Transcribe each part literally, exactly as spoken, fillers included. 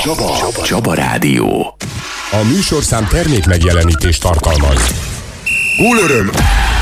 Csaba. Csaba. Csaba Rádió. A műsorszám termék megjelenítést tartalmaz. Gólöröm!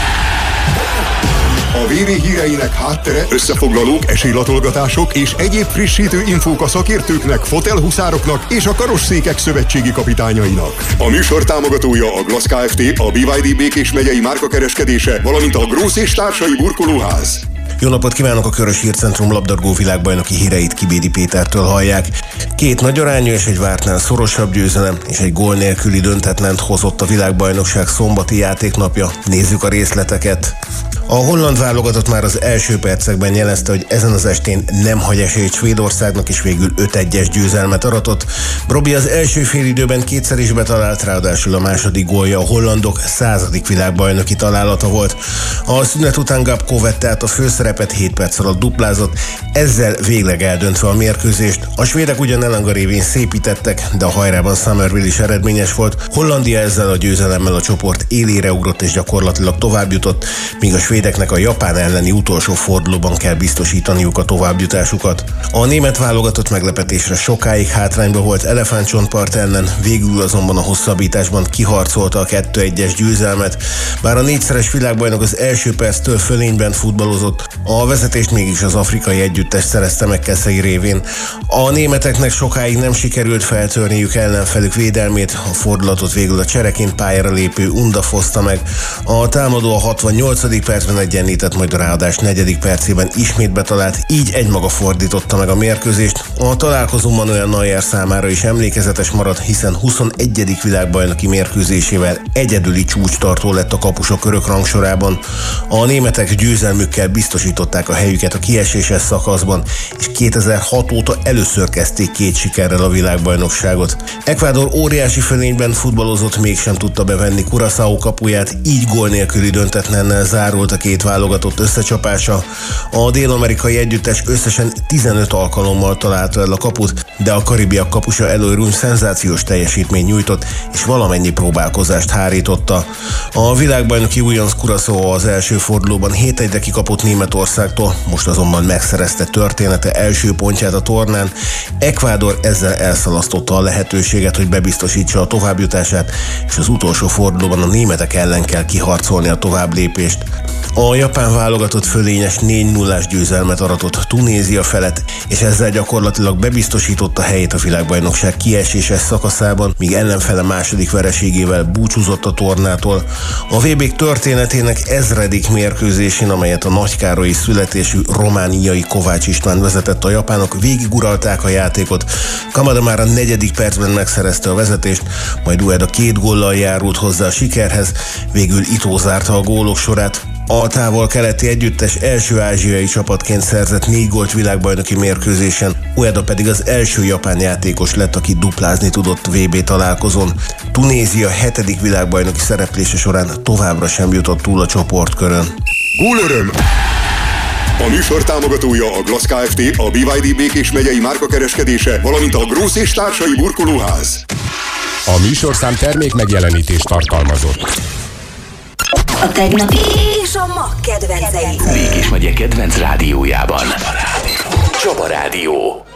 A vé bé híreinek háttere, összefoglalók, esélylatolgatások és egyéb frissítő infók a szakértőknek, fotelhuszároknak és a karosszékek szövetségi kapitányainak. A műsor támogatója a Glass Kft., a bé vé dé Békés megyei márkakereskedése, valamint a Grósz és társai burkolóház. Jó napot kívánok! A Körös Hírcentrum labdarúgó világbajnoki híreit Kibédi Pétertől hallják. Két nagyarányú és egy vártnál szorosabb győzelem és egy gól nélküli döntetlent hozott a világbajnokság szombati játéknapja. Nézzük a részleteket. A holland válogatott már az első percekben jelezte, hogy ezen az estén nem hagy esélyt Svédországnak, és végül öt egyes győzelmet aratott. Robi az első félidőben kétszer is betalált, ráadásul a második gólja a hollandok századik világbajnoki találata volt. A szünet után Gabko vette át a főszerepet, hét perc alatt duplázott, ezzel végleg eldöntve a mérkőzést. A svédek ugyan Elanga révén szépítettek, de a hajrában Summerville is eredményes volt. Hollandia ezzel a győzelemmel a csoport élére ugrott és gyakorlatilag tovább jutott, míg a svédeknek a Japán elleni utolsó fordulóban kell biztosítaniuk a továbbjutásukat. A német válogatott meglepetésre sokáig hátrányba volt Elefántcsontpart ellen, végül azonban a hosszabbításban kiharcolta a kettő egyes győzelmet. Bár a négyszeres világbajnok az első perctől fölényben futballozott, a vezetést mégis az afrikai együttes szerezte meg Keszei révén. A németeknek sokáig nem sikerült feltörniük ellenfelük védelmét, a fordulatot végül a csereként pályára lépő Unda foszta meg. A támadó a hatvannyolcadik percben egyenlített, majd a ráadás negyedik percében ismét betalált, így egymaga fordította meg a mérkőzést. A találkozó Manuel Neuer számára is emlékezetes maradt, hiszen huszonegyedik világbajnoki mérkőzésével egyedüli csúcstartó lett a kapusok örök rangsorában. A németek győzelmükkel biztosították a helyüket a kieséses szakaszban, és kétezer-hat óta először kezdték két sikerrel a világbajnokságot. Ecuador óriási fölényben futballozott, mégsem tudta bevenni Curaçao kapuját, így gól nélküli döntetlennel zárult a két válogatott összecsapása. A dél-amerikai együttes összesen tizenöt alkalommal találta el a kaput, de a karibiak kapusa Eloy Rune szenzációs teljesítményt nyújtott, és valamennyi próbálkozást hárította. A világbajnoki újonc Curaçao az első fordulóban hét egyre kikapott Németországtól, most azonban megszerezte története első pontját a tornán. Ecuador ezzel elszalasztotta a lehetőséget, hogy bebiztosítsa a továbbjutását, és az utolsó fordulóban a németek ellen kell kiharcolni a továbblépést. A japán válogatott fölényes négy nullás győzelmet aratott Tunézia felett, és ezzel gyakorlatilag bebiztosította helyét a világbajnokság kieséses szakaszában, míg ellenfele második vereségével búcsúzott a tornától. A vé bé történetének ezredik mérkőzésén, amelyet a nagykárolyi születésű romániai Kovács István vezetett, a japánok végiguralták a játékot. Kamada már a negyedik percben megszerezte a vezetést, majd Ueda két góllal járult hozzá a sikerhez, végül Itó zárta a gólok sorát. A távol-keleti együttes első ázsiai csapatként szerzett négy gólt világbajnoki mérkőzésen, Ueda pedig az első japán játékos lett, aki duplázni tudott vé bé találkozón. Tunézia hetedik világbajnoki szereplése során továbbra sem jutott túl a csoportkörön. Gólöröm! A műsor támogatója a Glass Kft., a bé vé dé Békés megyei márkakereskedése, valamint a Grósz és társai burkolóház. A műsorszám termék megjelenítést tartalmazott. A tegnapi és a ma kedvencei. Békés megye kedvenc rádiójában. Csaba Rádió. Csaba Rádió.